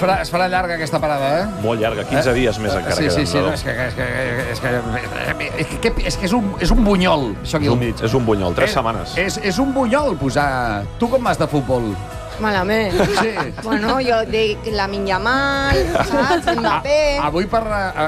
Es farà llarga aquesta parada, eh? Molt llarga, 15 dies més encara queden. Sí, no, és que és un bunyol, això aquí al mig. És un bunyol, 3 setmanes. És un bunyol posar... Tu com vas de futbol? Malament. Sí. Bueno, jo dic Lamine Yamal, saps? Mbappé... Avui